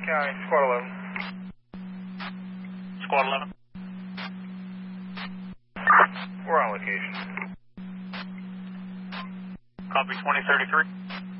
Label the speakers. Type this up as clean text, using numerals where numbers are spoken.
Speaker 1: County, Squad 11.
Speaker 2: Squad 11.
Speaker 1: We're on location.
Speaker 2: Copy 2033.